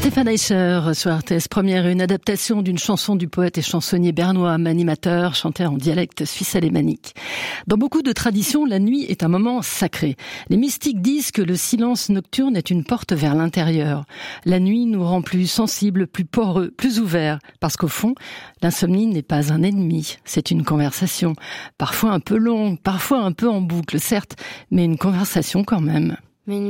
Stéphane Eicher sur RTS Première, une adaptation d'une chanson du poète et chansonnier bernois, animateur, chanteur en dialecte suisse alémanique. Dans beaucoup de traditions, la nuit est un moment sacré. Les mystiques disent que le silence nocturne est une porte vers l'intérieur. La nuit nous rend plus sensibles, plus poreux, plus ouverts, parce qu'au fond, l'insomnie n'est pas un ennemi, c'est une conversation. Parfois un peu longue, parfois un peu en boucle, certes, mais une conversation quand même.